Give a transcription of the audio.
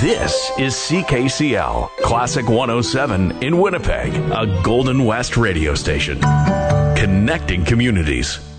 This is CKCL, Classic 107 in Winnipeg, a Golden West radio station. Connecting communities.